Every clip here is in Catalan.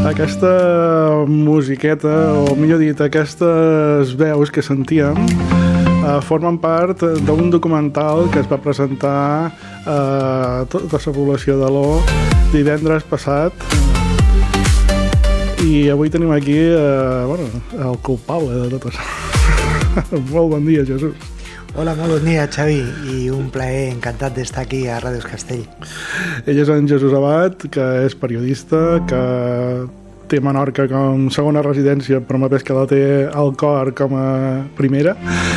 Aquesta musiqueta, o millor dit, aquestes veus que sentíem formen part d'un documental que es va presentar a tota la població d'Aló divendres passat, i avui tenim aquí el culpable de tot això. Molt bon dia, Jesús. Hola, molt bon dia, Xavi, i un plaer, encantat d'estar aquí a Ràdio Castell. Ell és en Jesús Abad, que és periodista, que té Menorca com segona residència, però a més que la té al cor com a primera,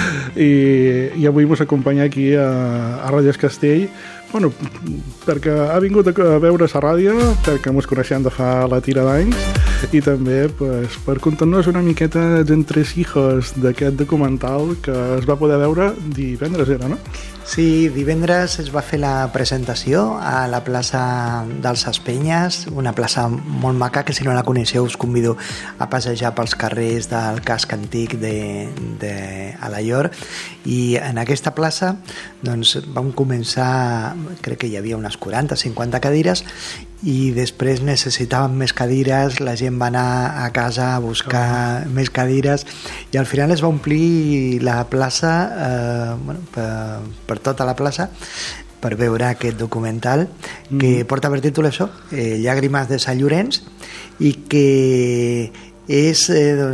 i avui vos acompanya aquí a Ràdio Castell, perquè ha vingut a veure la ràdio, perquè ens coneixem de fa la tira d'anys, i també per contar-nos una miqueta els entresijos d'aquest documental que es va poder veure divendres, era, no? Sí, divendres es va fer la presentació a la plaça dels Espenyes, una plaça molt maca que si no la coneixeu us convido a passejar pels carrers del casc antic de Alaior, i en aquesta plaça doncs, vam començar, crec que hi havia unes 40-50 cadires, i després necessitàvem més cadires, la gent va anar a casa a buscar més cadires, i al final es va omplir la plaça, per tota la plaça, per veure aquest documental que porta per títol això, Llàgrimes de Sant Llorenç, i que és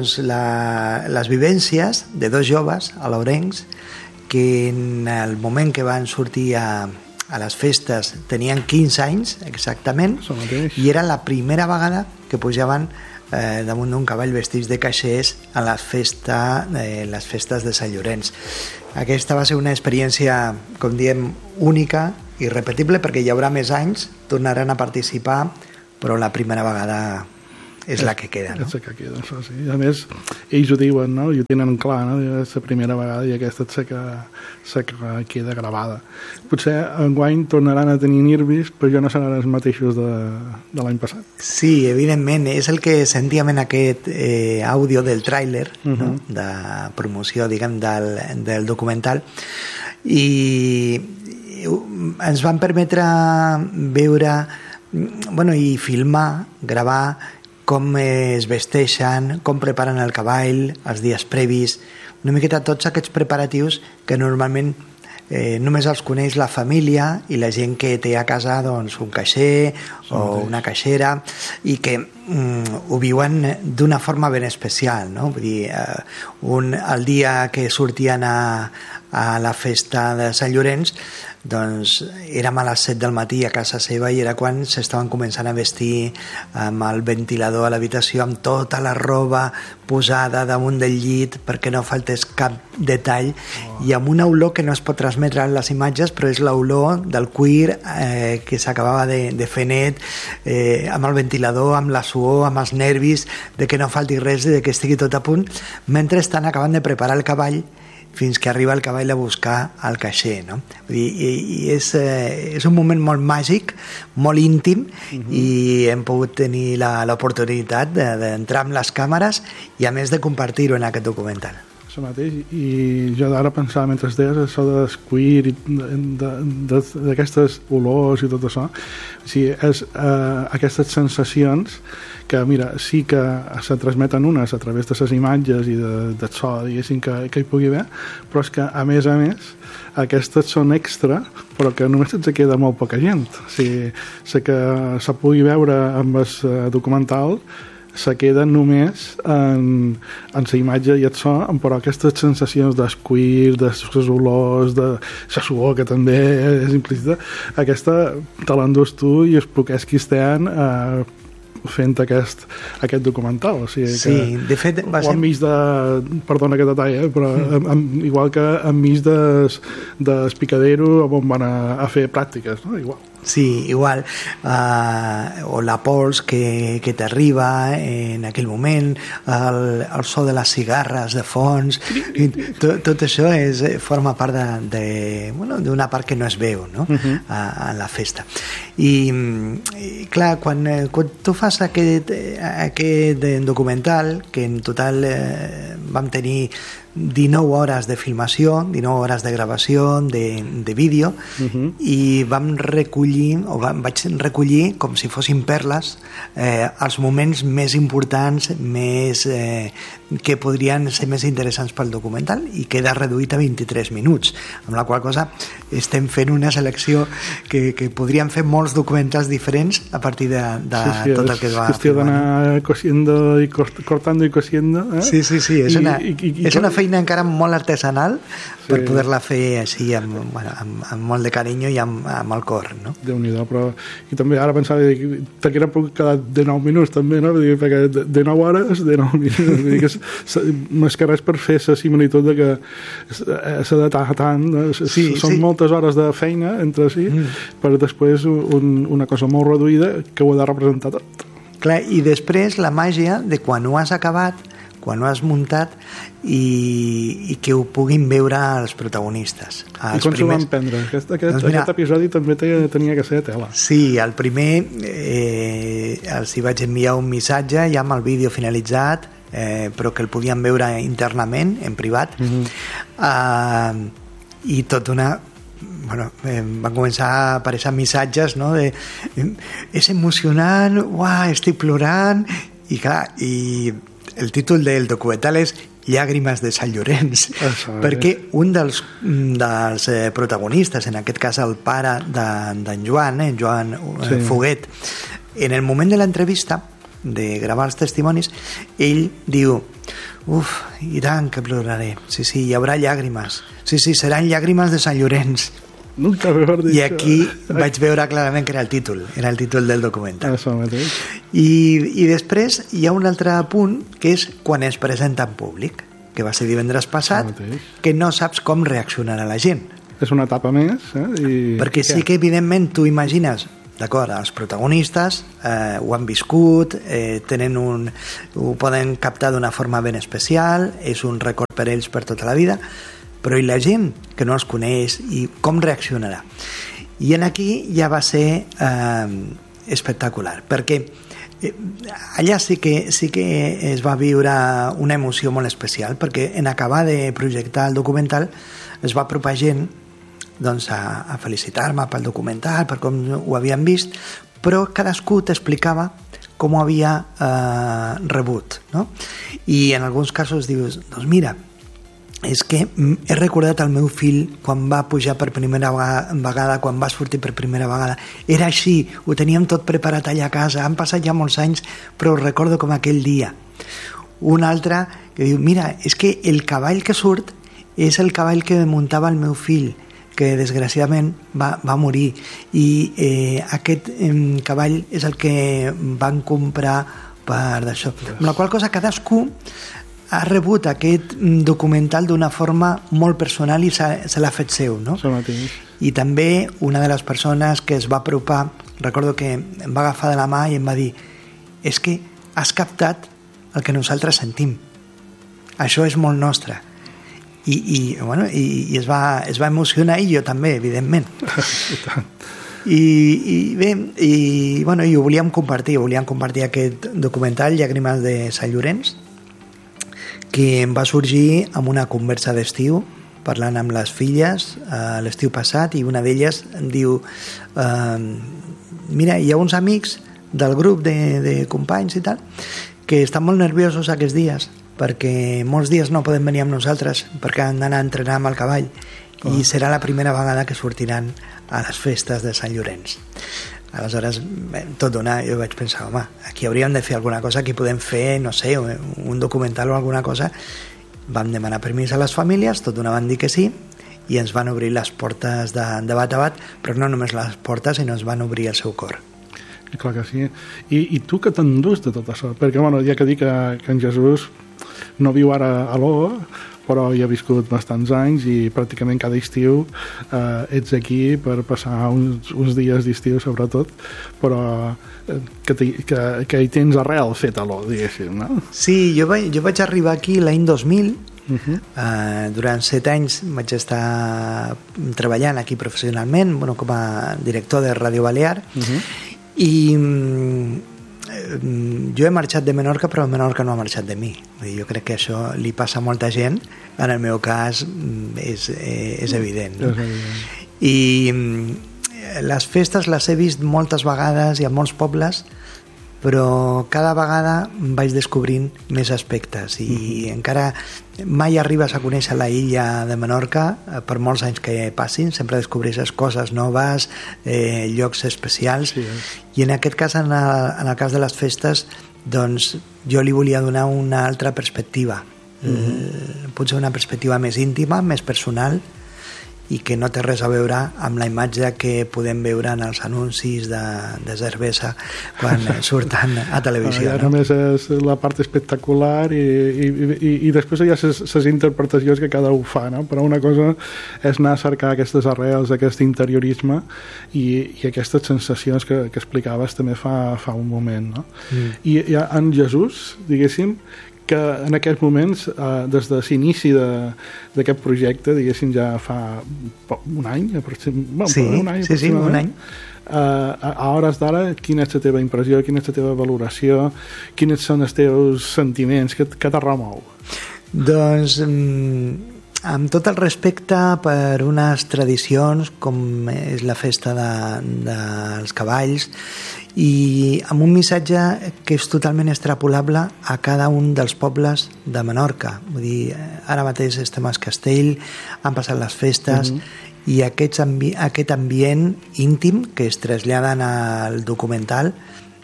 les vivències de dos joves alaurencs que en el moment que van sortir a les festes tenien 15 anys exactament, i era la primera vegada que pujaven damunt d'un cavall vestits de caixers a les festes de Sant Llorenç. Aquesta va ser una experiència, com diem, única i irrepetible, perquè hi haurà més anys, tornaran a participar, però la primera vegada és la que queda, no? És la que queda, això sí. A més, ells ho diuen, no? I ho tenen clar, no? És la primera vegada i aquesta és la que queda gravada. Potser enguany tornaran a tenir nervis, però ja no seran els mateixos de l'any passat. Sí, evidentment, és el que sentíem en aquest àudio del tràiler, no? De promoció, diguem, del documental, i ens van permetre veure i filmar, gravar com es vesteixen, com preparen el cavall, els dies previs, una miqueta tots aquests preparatius que normalment només els coneix la família i la gent que té a casa doncs, un caixer o una caixera, i que ho viuen d'una forma ben especial, no? Vull dir, el dia que sortien a la festa de Sant Llorenç, doncs érem a les 7 del matí a casa seva, i era quan s'estaven començant a vestir amb el ventilador a l'habitació, amb tota la roba posada damunt del llit perquè no faltés cap detall, i amb una olor que no es pot transmetre en les imatges, però és l'olor del cuir que s'acabava de fer net, amb el ventilador, amb la suor, amb els nervis de que no falti res i de que estigui tot a punt, mentre estan acabant de preparar el cavall fins que arriba el cavall a buscar el caixer, no? I és un moment molt màgic, molt íntim, i hem pogut tenir l'oportunitat d'entrar amb les càmeres i a més de compartir-ho en aquest documental. Això mateix, i jo d'ara pensava mentre deies això del cuir, d'aquestes olors i tot això, és aquestes sensacions que, mira, sí que se transmeten unes a través de les imatges i del so, diguéssim, que hi pugui haver, però és que, a més, aquestes són extra, però que només ens queda molt poca gent. O sigui, que se pugui veure amb el documental se queden només en la imatge i el so, però aquestes sensacions del cuir, de les olors, de la suor, que també és implícita, aquesta te l'endús tu i els poquets que estan fent aquest documental. O sigui, sí, de fet va ser... enmig de... Perdona aquest detall, però igual que enmig del picadero on van a fer pràctiques, no? Igual. Sí, igual, o la pols que t'arriba en aquell moment, el so de les cigarres de fons, i tot això forma part d'una part que no es veu, no? A la festa. I clar, quan tu fas aquest documental, que en total vam tenir 19 hores de filmació, 19 hores de gravació, de vídeo, i vaig recollir com si fossin perles els moments més importants, més que podrien ser més interessants pel documental, i queda reduït a 23 minuts, amb la qual cosa estem fent una selecció que podríem fer molts documentals diferents a partir de tot el que es va qüestió d'anar cosiendo y cortando y cosiendo, Sí, és una feina encara molt artesanal, per poder-la fer així amb molt de carinyo i amb el cor, no? Déu-n'hi-do, però i també ara pensava que t'hauria pogut quedar de 9 minuts també, no? Perquè de 9 hores de 9 minuts més que res per fer la similitud de que s'ha de tant, són moltes hores de feina entre si, per després una cosa molt reduïda que ho ha de representar tot. Clar, i després la màgia de quan ho has acabat, quan ho has muntat, i que ho puguin veure els protagonistes. I com s'ho van prendre? Aquest episodi també tenia que ser tela. Sí, el primer els hi vaig enviar un missatge ja amb el vídeo finalitzat, però que el podien veure internament, en privat, i tot una... van començar a aparèixer missatges, no? És emocionant, estic plorant, i clar, i el títol del documental és Llàgrimes de Sant Llorenç, perquè un dels protagonistes, en aquest cas el pare d'en Joan, Joan Foguet, en el moment de l'entrevista, de gravar els testimonis, ell diu: i tant que ploraré, sí, hi haurà llàgrimes, sí, seran llàgrimes de Sant Llorenç. Nunca mejor dicho. I aquí vaig veure clarament que era el títol del documental. Això mateix. I després hi ha un altre punt, que és quan es presenta en públic, que va ser divendres passat, que no saps com reaccionarà la gent. És una etapa més. Perquè sí que evidentment tu imagines, d'acord, els protagonistes ho han viscut, ho poden captar d'una forma ben especial, és un record per ells per tota la vida, però i la gent que no els coneix, i com reaccionarà? I en aquí ja va ser espectacular, perquè allà sí que es va viure una emoció molt especial, perquè en acabar de projectar el documental es va apropar gent a felicitar-me pel documental, per com ho havien vist, però cadascú t'explicava com ho havia rebut, no? I en alguns casos dius, doncs mira, és que he recordat el meu fill quan va pujar per primera vegada, quan va sortir per primera vegada, era així, ho teníem tot preparat allà a casa, han passat ja molts anys, però ho recordo com aquell dia. Un altre que diu, mira, és que el cavall que surt és el cavall que muntava el meu fill, que desgraciadament va morir, i aquest cavall és el que van comprar per d'això. Amb la qual cosa cadascú ha rebut aquest documental d'una forma molt personal i se l'ha fet seu, no? I també una de les persones que es va apropar, recordo que em va agafar de la mà i em va dir, és que has captat el que nosaltres sentim, això és molt nostre. I es va emocionar, i jo també, evidentment. I ho volíem compartir aquest documental Llàgrimes de Sant Llorenç, que em va sorgir amb una conversa d'estiu, parlant amb les filles l'estiu passat, i una d'elles em diu, mira, hi ha uns amics del grup de companys i tal que estan molt nerviosos aquests dies perquè molts dies no poden venir amb nosaltres perquè han d'anar a entrenar amb el cavall, i serà la primera vegada que sortiran a les festes de Sant Llorenç. Aleshores, tot d'una, jo vaig pensar, home, aquí hauríem de fer alguna cosa, aquí podem fer, no sé, un documental o alguna cosa. Vam demanar permís a les famílies, tot d'una van dir que sí, i ens van obrir les portes de bat a bat, però no només les portes, sinó ens van obrir el seu cor. Clar que sí. I tu què t'endús de tot això? Perquè, bueno, ja que dic que en Jesús no viu ara a l'O, però hi ha viscut bastants anys i pràcticament cada estiu ets aquí per passar uns dies d'estiu sobretot, però que hi tens arrel fet a l'O, diguéssim, no? Sí, jo vaig arribar aquí l'any 2000. Durant 7 anys vaig estar treballant aquí professionalment, com a director de Ràdio Balear, i jo he marxat de Menorca, però Menorca no ha marxat de mi. Vull dir, jo crec que això li passa a molta gent, en el meu cas és evident, no? I les festes les he vist moltes vegades i a molts pobles, però cada vegada vaig descobrint més aspectes i encara mai arribes a conèixer la illa de Menorca per molts anys que passin, sempre descobreixes coses noves, llocs especials, i en aquest cas, en el cas de les festes, doncs jo li volia donar una altra perspectiva, potser una perspectiva més íntima, més personal, i que no té res a veure amb la imatge que podem veure en els anuncis de cervesa quan surten a televisió. Ja només és la part espectacular i després hi ha les interpretacions que cada un fa, no? Però una cosa és anar a cercar aquestes arrels, aquest interiorisme i aquestes sensacions que explicaves també fa un moment, no? I en Jesús, diguéssim, que en aquests moments, des de l'inici d'aquest projecte, diguéssim, ja fa un any, un any. A hores d'ara, quina és la teva impressió, quina és la teva valoració, quins són els teus sentiments, què te remou? Doncs, amb tot el respecte per unes tradicions com és la festa dels cavalls, i amb un missatge que és totalment extrapolable a cada un dels pobles de Menorca. Vull dir, ara mateix estem a Castell, han passat les festes, i aquest ambient íntim que es traslladen al documental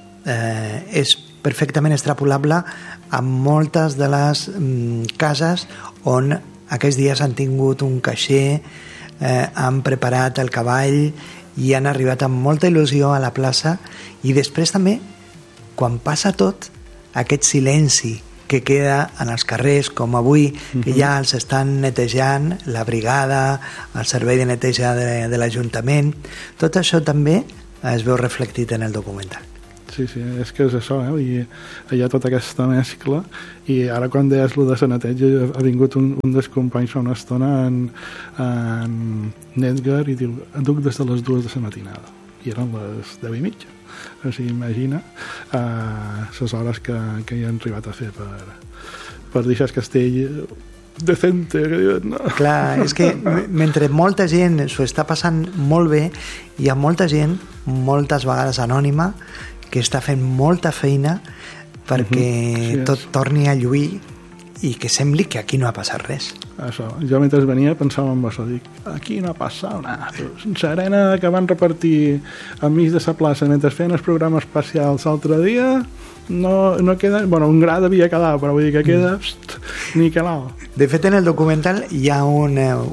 és perfectament extrapolable a moltes de les cases on aquests dies han tingut un caixer, han preparat el cavall i han arribat amb molta il·lusió a la plaça, i després també, quan passa tot, aquest silenci que queda en els carrers, com avui, que ja els estan netejant, la brigada, el servei de neteja de l'Ajuntament, tot això també es veu reflectit en el documental. Sí, és que és això, i hi ha tota aquesta mescla, i ara quan deies lo de la neteja ha vingut un dels companys fa una estona, en Edgar, i diu, duc des de les 2 de la matinada, i eren les 10:30. O sigui, imagina les hores que hi han arribat a fer per deixar el castell decente, que diuen, no? Clar, és que mentre molta gent s'ho està passant molt bé, hi ha molta gent, moltes vegades anònima, que està fent molta feina perquè tot torni a lluir i que sembli que aquí no ha passat res. Això. Jo mentre venia pensava en això, dic, aquí no ha passat nada. La arena que van repartir enmig de la plaça mentre feien el programa especial l'altre dia no queda, bueno, un gra devia quedar, però vull dir que queda ni que l'alt. De fet, en el documental hi ha un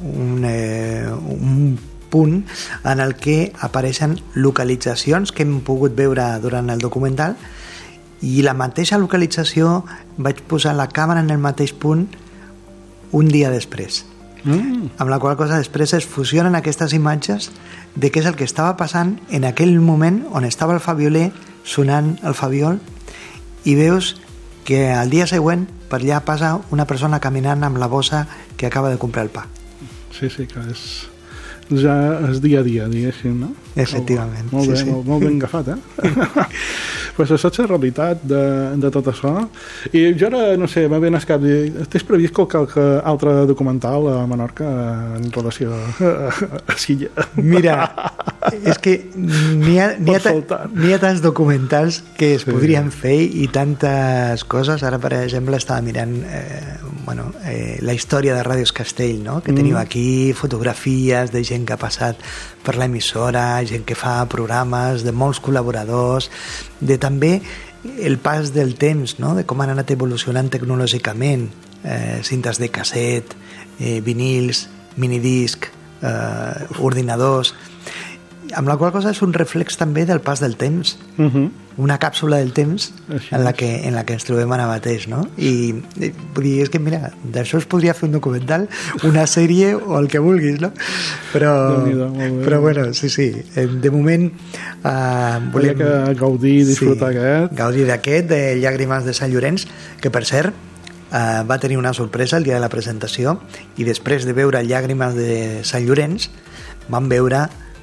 punt en el que apareixen localitzacions que hem pogut veure durant el documental, i la mateixa localització vaig posar la càmera en el mateix punt un dia després, amb la qual cosa després es fusionen aquestes imatges de què és el que estava passant en aquell moment on estava el Fabioler sonant el Fabiol, i veus que al dia següent per allà passa una persona caminant amb la bossa que acaba de comprar el pa. Sí, que ja és dia a dia, diguéssim, no? Efectivament. Molt bé, molt ben agafat, Pues això és la realitat de tot això. I jo ara, no sé, m'ha ben escat, tens previst qualque altre documental a Menorca en relació a Silla? Mira, és que n'hi ha tants documentals que es podrien fer i tantes coses. Ara, per exemple, estava mirant la història de Ràdios Castell, no? Que teniu aquí fotografies de gent que ha passat per l'emissora, gent que fa programes, de molts col·laboradors, de també el pas del temps, no? De com han anat evolucionant tecnològicament, cintes de casset, vinils, minidisc, ordinadors, amb la qual cosa és un reflex també del pas del temps, una càpsula del temps en la que ens trobem ara mateix, no? I vull dir, és que mira, d'això es podria fer un documental, una sèrie o el que vulguis, no? Però bueno, sí, de moment volia que gaudir, disfrutar gaudir d'aquest, de Llàgrimes de Sant Llorenç, que per cert va tenir una sorpresa el dia de la presentació, i després de veure Llàgrimes de Sant Llorenç vam veure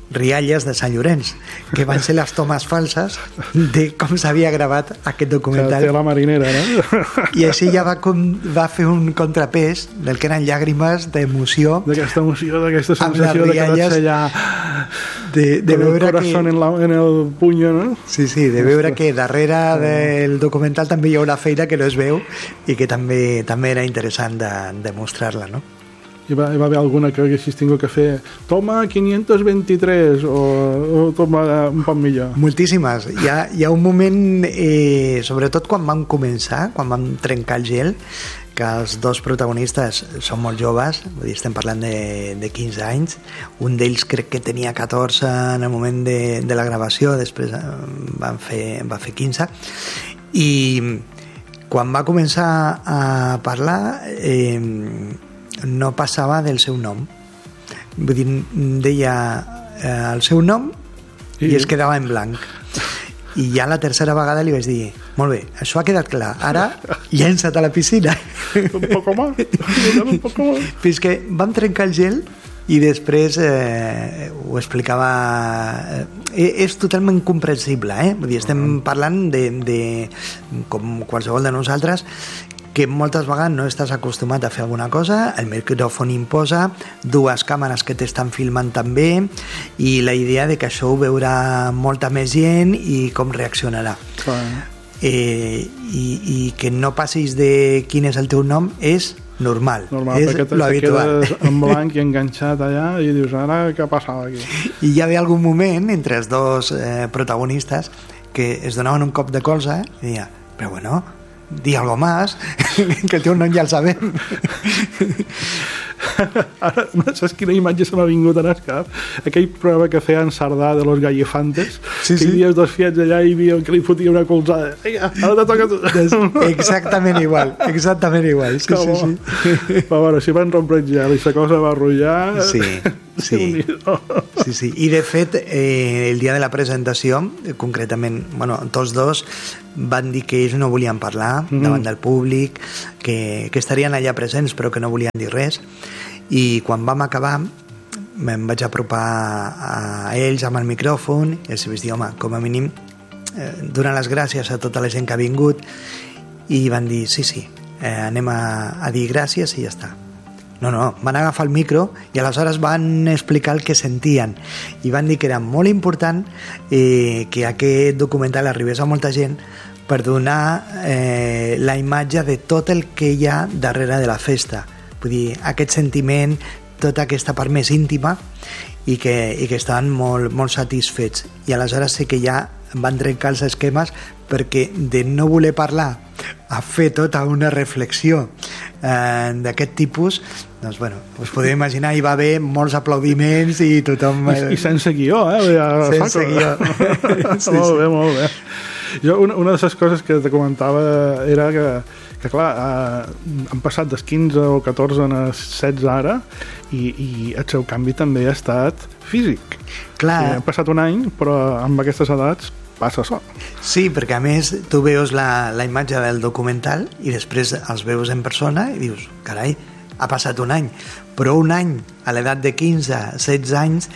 Rialles de Sant Llorenç, que van ser les tomes falses de com s'havia gravat aquest documental. Que té la marinera, no? I així ja va fer un contrapès del que eren llàgrimes d'emoció, d'aquesta emoció, d'aquesta sensació de quedar-se allà de veure el corazón en el puño, no? Sí, de veure que darrere del documental també hi ha una feina que no es veu i que també era interessant de mostrar-la, no? Hi va haver alguna que haguessis tingut que fer toma 523 o toma un poc millor? Moltíssimes. Hi ha un moment, sobretot quan vam començar, quan vam trencar el gel, que els dos protagonistes són molt joves, vull dir, estem parlant de 15 anys, un d'ells crec que tenia 14 en el moment de la gravació, després va fer 15, i quan va començar a parlar no passava del seu nom, vull dir, deia el seu nom i es quedava en blanc, i ja la tercera vegada li vaig dir, molt bé, això ha quedat clar, ara llença't a la piscina. Un poco más. Fins que vam trencar el gel i després ho explicava, és totalment comprensible, vull dir, estem parlant de com qualsevol de nosaltres, que moltes vegades no estàs acostumat a fer alguna cosa, el micròfon imposa, dues càmeres que t'estan filmant també, i la idea de que això ho veurà molta més gent i com reaccionarà. I que no passis de quin és el teu nom és normal, és lo habitual. Perquè quedes en blanc i enganxat allà i dius, ara què passava aquí? I hi havia algun moment entre els dos protagonistes que es donaven un cop de colze i deia, però bueno, di algo más, que el teu nom ja el sabem. Ara, saps quina imatge se m'ha vingut en el cap? Aquell programa que feien Sardà de los gallefantes, que hi havia dos fiets allà i hi havia que li fotia una colzada. Vinga, ara te toca tu. Exactament igual. Sí. Però bueno, si van rompre el gel i la cosa va arrullar... Sí. I de fet, el dia de la presentació, concretament, bueno, tots dos van dir que ells no volien parlar davant del públic, que estarien allà presents però que no volien dir res, i quan vam acabar me'n vaig apropar a ells amb el micròfon i els vaig dir, home, com a mínim donar les gràcies a tota la gent que ha vingut, i van dir sí, anem a dir gràcies i ja està. No, van agafar el micro i aleshores van explicar el que sentien i van dir que era molt important que aquest documental arribés a molta gent per donar la imatge de tot el que hi ha darrere de la festa, vull dir, aquest sentiment, tota aquesta part més íntima, i que estaven molt, molt satisfets, i aleshores sí que ja van trencar els esquemes, perquè de no voler parlar a fer tota una reflexió d'aquest tipus, doncs bueno, us podeu imaginar, hi va haver molts aplaudiments i tothom... I sense guió, sense guió. Sí. Molt bé. Jo, una de les coses que te comentava era que clar, han passat dels 15 o 14 a 16 ara, i el seu canvi també ha estat físic. Clar. Ha passat un any, però amb aquestes edats passa això. Sí, perquè a més tu veus la imatge del documental i després els veus en persona i dius, carai, ha passat un any, però un any a l'edat de 15, 16 anys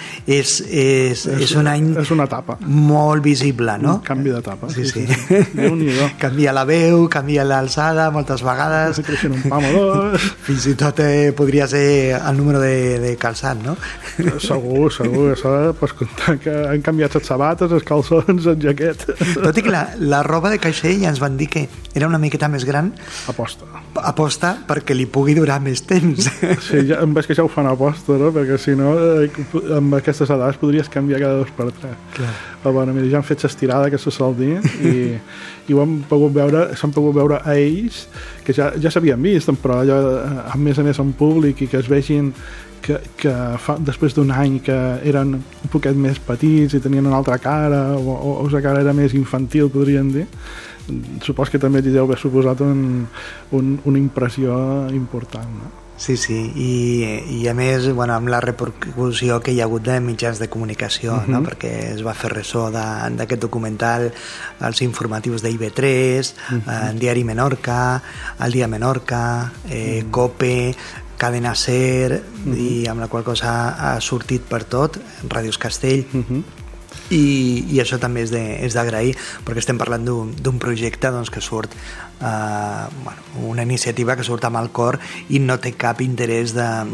és un any... És una etapa. Molt visible, no? Un canvi d'etapa. Sí. Déu-n'hi-do. Canvia la veu, canvia l'alçada, moltes vegades. Creixen un pam o dos. Fins i tot podria ser el número de calçat, no? Segur. Això pots comptar que han canviat les sabates, els calçons, el jaquet. Tot i que la roba de caixer ja ens van dir que era una miqueta més gran. Aposta perquè li pugui durar més temps. Sí, ja, em veig que ja ho fan a aposta, no? Perquè si no, amb aquestes edats podries canviar cada 2 per 3. Clar. Però bueno, mira, ja han fet l'estirada, que se sol dir, i ho han pogut veure, s'han pogut veure a ells, que ja s'havien vist, però allò, a més en públic, i que es vegin que després d'un any que eren un poquet més petits i tenien una altra cara, o la cara era més infantil, podríem dir. Supos que també li deu haver suposat una impressió important, no? Sí, i a més, bueno, amb la repercussió que hi ha hagut de mitjans de comunicació, no? Perquè es va fer ressò d'aquest documental als informatius d'IV3, Diari Menorca, El Dia Menorca, COPE, Cadena Ser, i amb la qual cosa ha sortit per tot, Ràdios Castell, i això també és d'agrair, perquè estem parlant d'un projecte doncs, que surt una iniciativa que surt amb el cor i no té cap interès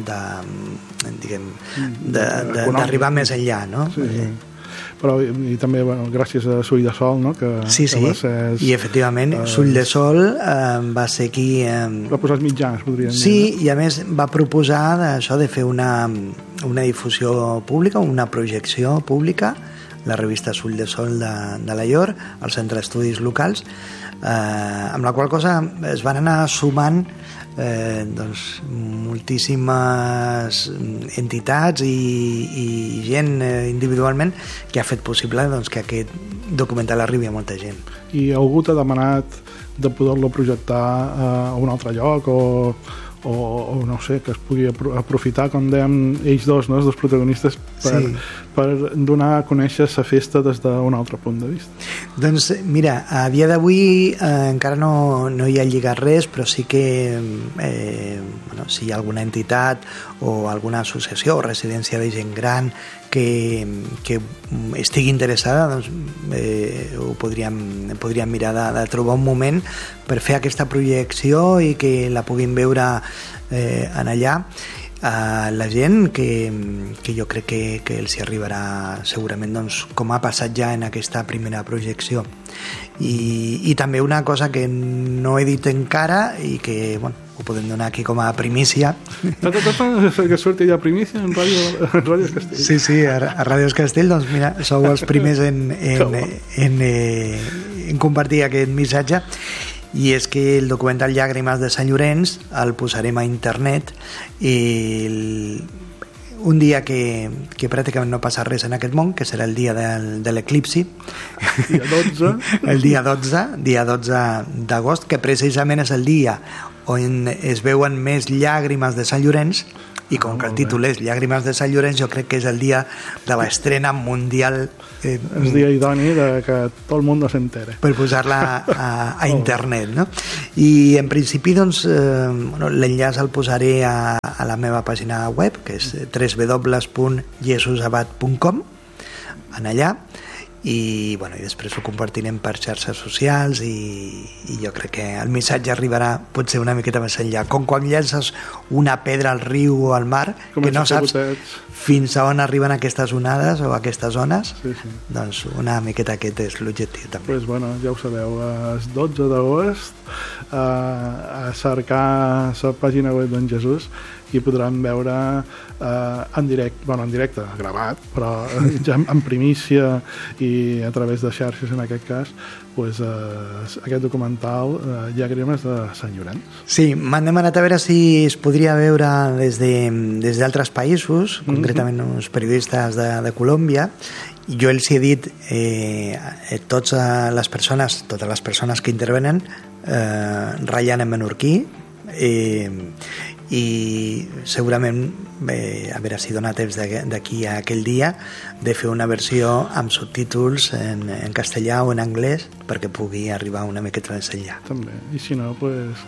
d'arribar més enllà, no? Sí. Però i també gràcies a Sull de Sol, no? Que va ser... i efectivament Sull de Sol va ser qui va posar els mitjans, podríem dir. Sí, i a més va proposar això de fer una difusió pública, una projecció pública, la revista Sull de Sol de Alaior, al Centre d'Estudis Locals, amb la qual cosa es van anar sumant moltíssimes entitats i gent individualment que ha fet possible que aquest documental arribi a molta gent. I algú t'ha demanat de poder-lo projectar a un altre lloc o no sé, que es pugui aprofitar, com dèiem ells dos, no? Els dos protagonistes, per donar a conèixer la festa des d'un altre punt de vista? Doncs mira, a dia d'avui encara no hi ha lligat res, però sí que si hi ha alguna entitat o alguna associació o residència de gent gran que estigui interessada, doncs ho podríem mirar de trobar un moment per fer aquesta projecció i que la puguin veure en allà. La gent que jo crec que els hi arribarà segurament, doncs, com ha passat ja en aquesta primera projecció. I també una cosa que no he dit encara i que ho podem donar aquí com a primícia. Que surti ja primícia en Ràdios Castell. Sí, a Ràdios Castell, doncs mira, sou els primers en compartir aquest missatge. I és que el documental Llàgrimes de Sant Llorenç el posarem a internet un dia que pràcticament no passa res en aquest món, que serà el dia de l'eclipsi, el dia 12 d'agost, que precisament és el dia on es veuen més llàgrimes de Sant Llorenç, i com que el títol és Llàgrimes de Sant Llorenç, jo crec que és el dia de l'estrena mundial, el dia idoni que tot el món s'entere per posar-la a internet, no? I en principi doncs l'enllaç el posaré a la meva pàgina web, que és www.jesusabat.com, en allà, i després ho compartirem per xarxes socials i jo crec que el missatge arribarà potser una miqueta més enllà, com quan llences una pedra al riu o al mar, que no saps fins a on arriben aquestes onades o aquestes ones. Doncs una miqueta aquest és l'objectiu també. Ja ho sabeu, el 12 d'agost a cercar la pàgina web d'en Jesús i podran veure en directe, gravat, però ja en primícia i a través de xarxes en aquest cas, aquest documental Llàgrimes de Sant Llorenç. Sí, m'han demanat a veure si es podria veure des d'altres països, concretament uns periodistes de Colòmbia. Jo els he dit totes les persones que intervenen ratllant en menorquí, i segurament a veure si dona temps d'aquí a aquell dia de fer una versió amb subtítols en castellà o en anglès perquè pugui arribar una miqueta més enllà. També, i si no,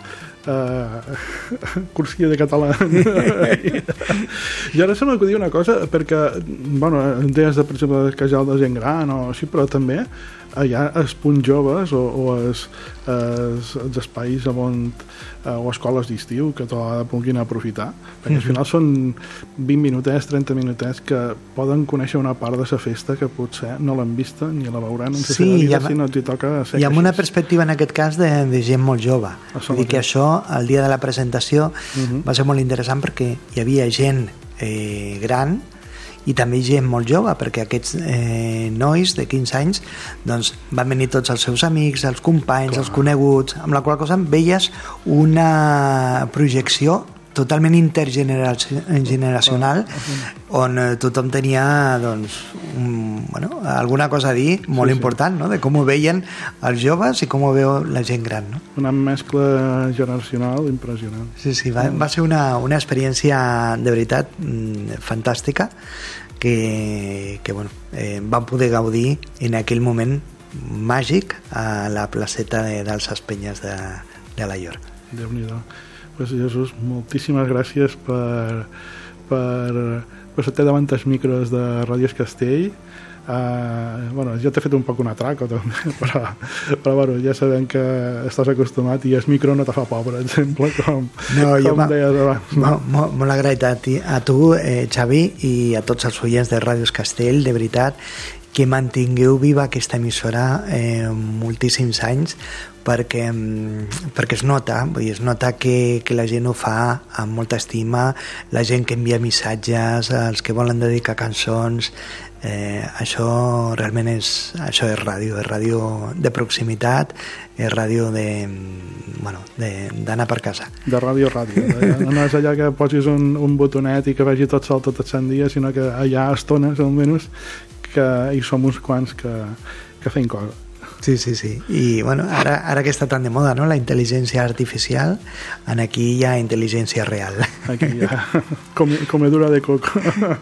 cursillo de català. I ara se m'acudia una cosa, perquè deies per exemple del casal de gent gran o així, però també hi ha els punts joves o els espais o escoles d'estiu que puguin aprofitar, perquè al final són 20 minutets, 30 minutets que poden conèixer una part de la festa que potser no l'han vista ni la veuran en la seva vida si no t'hi toca ser. I amb una perspectiva en aquest cas de gent molt jove. Vull dir que això, el dia de la presentació, va ser molt interessant perquè hi havia gent gran i també gent molt jove, perquè aquests nois de 15 anys doncs, van venir tots els seus amics, els companys, els coneguts, amb la qual cosa veies una projecció totalment intergeneracional on tothom tenia alguna cosa a dir molt important, no? De com ho veien els joves i com ho veu la gent gran, no? Una mescla generacional impressionant. Sí, va ser una experiència de veritat fantàstica que vam poder gaudir en aquell moment màgic a la placeta dels Espenyes de Alaior. Déu-n'hi-do. Pues Jesús, moltíssimes gràcies per ser davant els micros de Ràdios Castell. Bueno, jo t'he fet un poc un atraco també, però bueno, ja sabem que estàs acostumat i el micro no te fa por, per exemple, com deies abans. Molt agraït a tu, Xavi, i a tots els oients de Ràdios Castell, de veritat, que mantingueu viva aquesta emissora moltíssims anys, perquè es nota, es nota que la gent ho fa amb molta estima, la gent que envia missatges, els que volen dedicar cançons, això realment és ràdio de proximitat, és ràdio d'anar per casa. De ràdio. No és allà que posis un botonet i que vagi tot sol tot el sant dia, sinó que hi ha estones almenys que hi som uns quants que feim cosa. Sí. I bueno, ara que està tan de moda, no?, la intel·ligència artificial, aquí hi ha intel·ligència real. Aquí hi ha comedura de coco.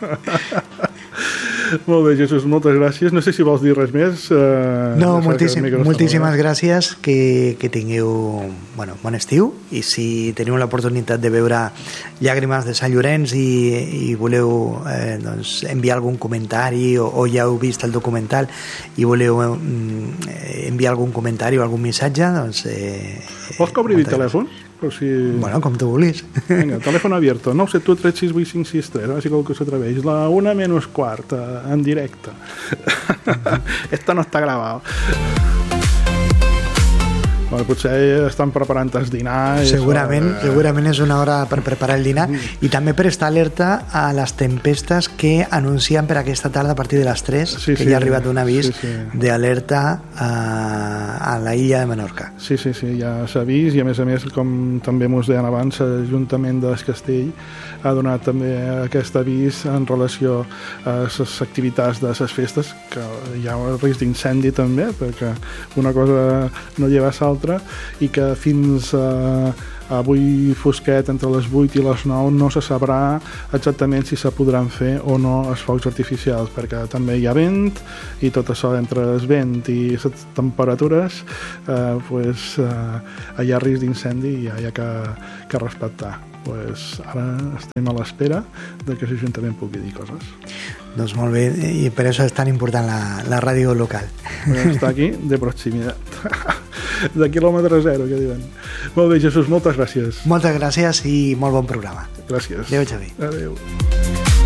Molt bé, Jesús, moltes gràcies. No sé si vols dir res més. No, moltíssimes gràcies, que tingueu bon estiu, i si teniu l'oportunitat de veure Llàgrimes de Sant Llorenç i voleu enviar algun comentari, o ja heu vist el documental i voleu enviar algun comentari o algun missatge, doncs... Vols que obri el telèfon? Si... Bueno, com tu vulguis. Venga, teléfono abierto, 972368563, a ver si qualcú s'atreveix. La 1:15, en directe. Esto no està grabado. Bueno, potser estan preparant el dinar. Segurament és una hora per preparar el dinar, i també per estar alerta a les tempestes que anuncien per aquesta tarda a partir de les 3, que ja ha arribat un avís d'alerta a la illa de Menorca. Sí, ja s'ha vist, i a més, com també mos deien abans, l'Ajuntament de Castell ha donat també aquest avís en relació a les activitats de les festes, que hi ha risc d'incendi també, perquè una cosa no lleva a l'altra, i que fins avui fosquet, entre les 8 i les 9, no se sabrà exactament si se podran fer o no els focs artificials, perquè també hi ha vent, i tot això entre el vent i les temperatures hi ha risc d'incendi i hi ha que respectar. Ara estem a l'espera de que l'Ajuntament pugui dir coses. Doncs molt bé, i per això és tan important la ràdio local. Està aquí de proximitat, de quilòmetre zero, que diuen. Molt bé, Jesús, moltes gràcies. Moltes gràcies i molt bon programa. Gràcies. Adéu, Xavi. Adéu.